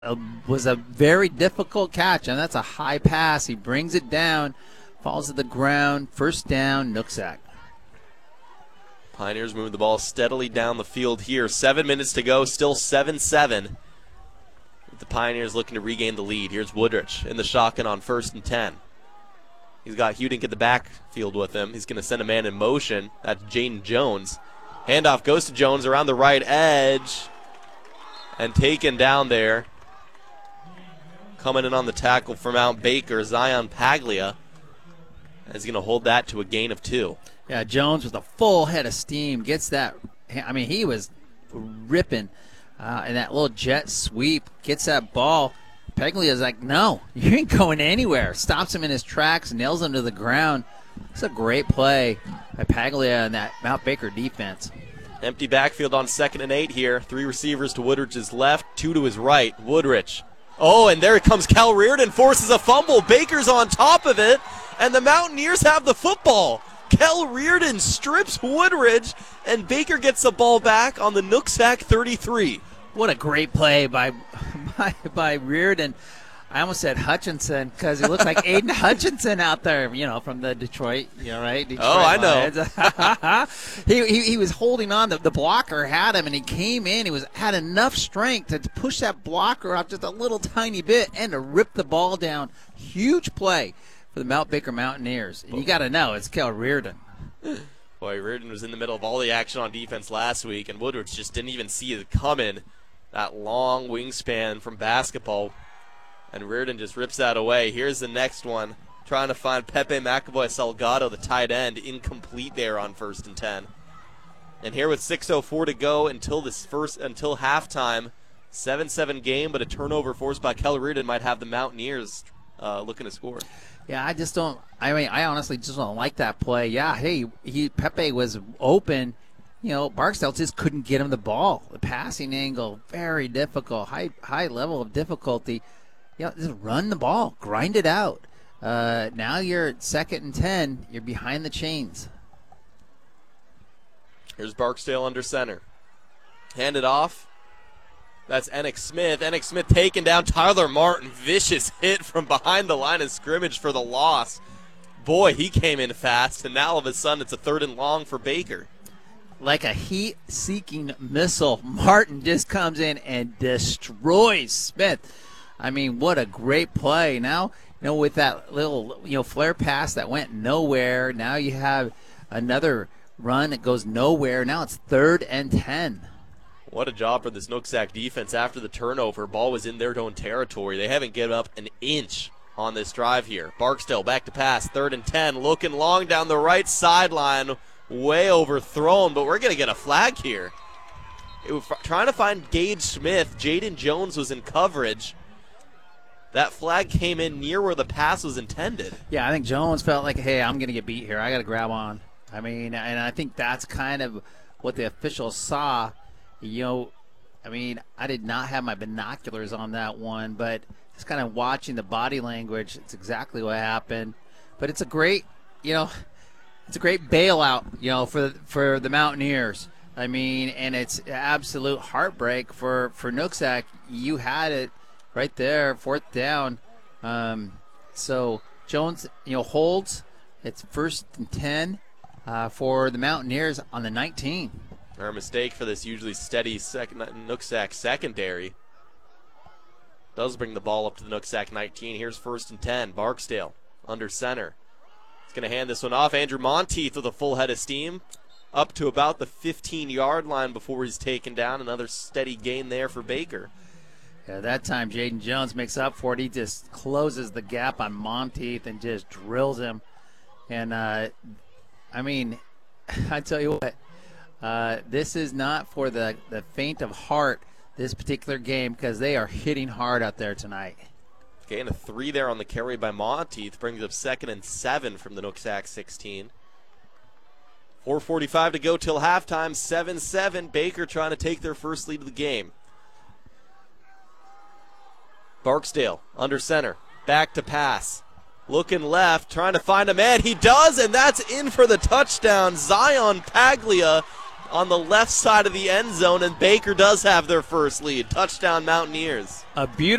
was a very difficult catch, and that's a high pass. He brings it down, falls to the ground, first down, Nooksack. Pioneers moving the ball steadily down the field here. 7 minutes to go, still 7-7. The Pioneers looking to regain the lead. Here's Woodrich in the shotgun on 1st and 10. He's got Hudink at the backfield with him. He's going to send a man in motion. That's Jaden Jones. Handoff goes to Jones around the right edge and taken down there. Coming in on the tackle for Mount Baker, Zion Paglia. And he's going to hold that to a gain of 2. Yeah, Jones with a full head of steam gets that. I mean, he was ripping in that little jet sweep, gets that ball. Paglia's like, no, you ain't going anywhere. Stops him in his tracks, nails him to the ground. It's a great play by Paglia and that Mount Baker defense. Empty backfield on 2nd and 8 here. 3 receivers to Woodrich's left, 2 to his right. Woodrich. Oh, and there comes Cal Reardon, forces a fumble. Baker's on top of it, and the Mountaineers have the football. Cal Reardon strips Woodrich, and Baker gets the ball back on the Nooksack 33. What a great play by Reardon. I almost said Hutchinson because he looked like Aiden Hutchinson out there, from the Detroit, right? Detroit I know. he was holding on. The blocker had him, and he came in. He had enough strength to push that blocker up just a little tiny bit and to rip the ball down. Huge play for the Mount Baker Mountaineers. And you got to know, it's Cal Reardon. Boy, Reardon was in the middle of all the action on defense last week, and Woodrich just didn't even see it coming. That long wingspan from basketball. And Reardon just rips that away. Here's the next one. Trying to find Pepe McAvoy Salgado, the tight end. Incomplete there on 1st and 10. And here with 6:04 to go until halftime. 7-7 game, but a turnover forced by Cal Reardon might have the Mountaineers looking to score. Yeah, I honestly just don't like that play. Yeah, hey, Pepe was open. Barksdale just couldn't get him the ball. The passing angle, very difficult, high level of difficulty. Just run the ball, grind it out. Now you're at 2nd and 10. You're behind the chains. Here's Barksdale under center. Hand it off. That's Enoch Smith. Enoch Smith taken down. Tyler Martin, vicious hit from behind the line of scrimmage for the loss. Boy, he came in fast, and now all of a sudden it's a 3rd and long for Baker. Like a heat-seeking missile, Martin just comes in and destroys Smith. I mean, what a great play. Now, with that little, flare pass that went nowhere, now you have another run that goes nowhere. Now it's 3rd and 10. What a job for this Nooksack defense after the turnover. Ball was in their own territory. They haven't given up an inch on this drive here. Barksdale back to pass, 3rd and 10, looking long down the right sideline, way overthrown, but we're going to get a flag here. Trying to find Gage Smith. Jaden Jones was in coverage. That flag came in near where the pass was intended. Yeah, I think Jones felt like, hey, I'm going to get beat here. I got to grab on. I mean, and I think that's kind of what the officials saw. I did not have my binoculars on that one, but just kind of watching the body language, it's exactly what happened. But it's a great, it's a great bailout, for the Mountaineers. I mean, and it's absolute heartbreak for Nooksack. You had it right there, 4th down. So Jones, holds. It's 1st and 10 for the Mountaineers on the 19. Our mistake for this usually steady Nooksack secondary. Does bring the ball up to the Nooksack 19. Here's 1st and 10. Barksdale under center. He's going to hand this one off. Andrew Monteith with a full head of steam. Up to about the 15-yard line before he's taken down. Another steady gain there for Baker. Yeah, that time Jaden Jones makes up for it. He just closes the gap on Monteith and just drills him. And, I tell you what, this is not for the faint of heart, this particular game, because they are hitting hard out there tonight. Gain of 3 there on the carry by Monteith. Brings up 2nd and 7 from the Nooksack 16. 4:45 to go till halftime. 7-7. Baker trying to take their first lead of the game. Barksdale under center. Back to pass. Looking left, trying to find a man. He does, and that's in for the touchdown. Zion Paglia on the left side of the end zone, and Baker does have their first lead. Touchdown, Mountaineers. A beautiful